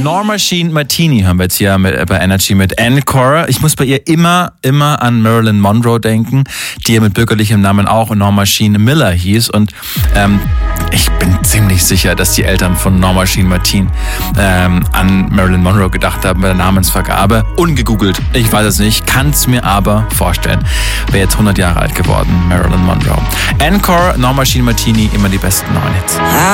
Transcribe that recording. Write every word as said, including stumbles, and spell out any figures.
Norma Jean Martini hören wir jetzt hier mit, bei Energy mit Encore. Ich muss bei ihr immer, immer an Marilyn Monroe denken, die ja mit bürgerlichem Namen auch Norma Jean Miller hieß. Und ähm, ich bin ziemlich sicher, dass die Eltern von Norma Jean Martini ähm, an Marilyn Monroe gedacht haben bei der Namensvergabe. Ungegoogelt, ich weiß es nicht, kann es mir aber vorstellen. Wäre jetzt hundert Jahre alt geworden, Marilyn Monroe. Encore, Norma Jean Martini, immer die besten neuen Hits.